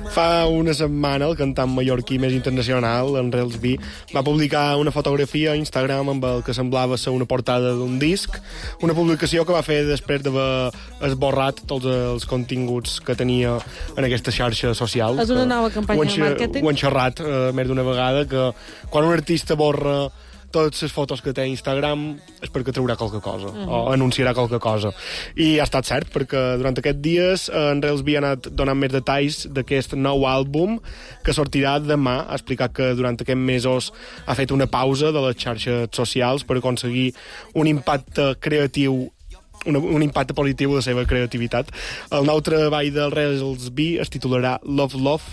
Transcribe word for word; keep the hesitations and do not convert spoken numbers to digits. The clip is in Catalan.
Fa una setmana el cantant mallorquí més internacional, en Rels B, va publicar una fotografia a Instagram amb el que semblava ser una portada d'un disc, una publicació que va fer després d'haver esborrat tots els continguts que tenia en aquesta xarxa social. És una nova campanya de màrqueting? Ho han xerrat eh, més d'una vegada, que quan un artista borra totes les fotos que té a Instagram és perquè traurà qualque cosa, uh-huh. o anunciarà qualque cosa. I ha estat cert, perquè durant aquests dies en Rels B ha anat donant més detalls d'aquest nou àlbum que sortirà demà. Ha explicat que durant aquests mesos ha fet una pausa de les xarxes socials per aconseguir un impacte creatiu Un, un impacte positiu de la seva creativitat. El nou treball del Rels B es titularà Love Love